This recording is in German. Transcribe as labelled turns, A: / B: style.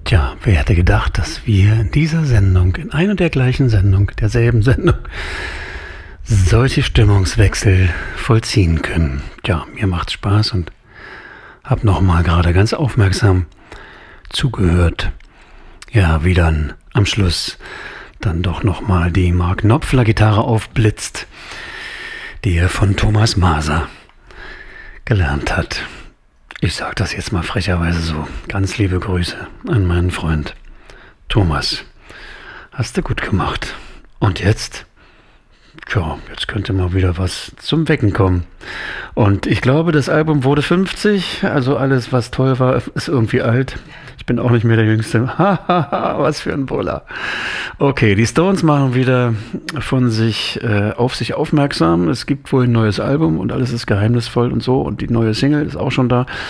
A: Tja, wer hätte gedacht, dass wir in dieser Sendung, in einer der gleichen Sendung, derselben Sendung, solche Stimmungswechsel vollziehen können. Tja, mir macht's Spaß und hab nochmal gerade ganz aufmerksam zugehört. Ja, wie dann am Schluss dann doch nochmal die Mark Knopfler Gitarre aufblitzt, die er von Thomas Maser gelernt hat. Ich sage das jetzt mal frecherweise so. Ganz liebe Grüße an meinen Freund Thomas. Hast du gut gemacht. Und jetzt? Tja, jetzt könnte mal wieder was zum Wecken kommen. Und ich glaube, das Album wurde 50. Also alles, was toll war, ist irgendwie alt. Ich bin auch nicht mehr der Jüngste. Hahaha, was für ein Buller. Okay, die Stones machen wieder auf sich aufmerksam. Es gibt wohl ein neues Album und alles ist geheimnisvoll und so. Und die neue Single ist auch schon da.